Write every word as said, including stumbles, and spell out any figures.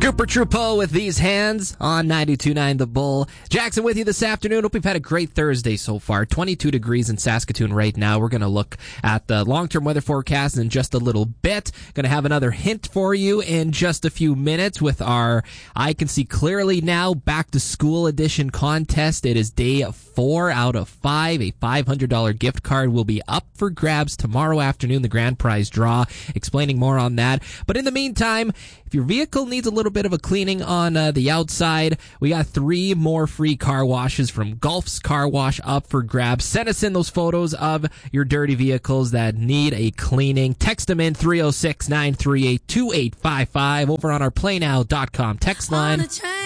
Cooper Trudeau with These Hands on ninety-two point nine The Bull. Jackson with you this afternoon. Hope you've had a great Thursday so far. twenty-two degrees in Saskatoon right now. We're going to look at the long-term weather forecast in just a little bit. Going to have another hint for you in just a few minutes with our I Can See Clearly Now Back to School Edition contest. It is day four out of five. A five hundred dollars gift card will be up for grabs tomorrow afternoon, the grand prize draw. Explaining more on that. But in the meantime, if your vehicle needs a little bit of a cleaning on uh, the outside, we got three more free car washes from Gulf's Car Wash up for grabs. Send us in those photos of your dirty vehicles that need a cleaning. Text them in three oh six, nine three eight, two eight five five over on our play now dot com text line.